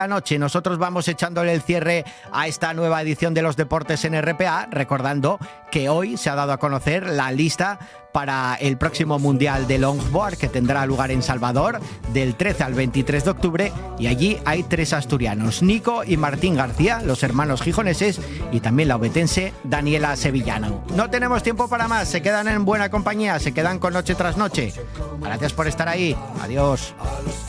noche. Nosotros vamos echándole el cierre a esta nueva edición de los deportes en RPA, recordando que hoy se ha dado a conocer la lista para el próximo Mundial de Longboard que tendrá lugar en Salvador del 13 al 23 de octubre, y allí hay 3 asturianos, Nico y Martín García, los hermanos gijoneses, y también la obetense Daniela Sevillano. No tenemos tiempo para más, se quedan en buena compañía, se quedan con Noche tras Noche. Gracias por estar ahí, adiós.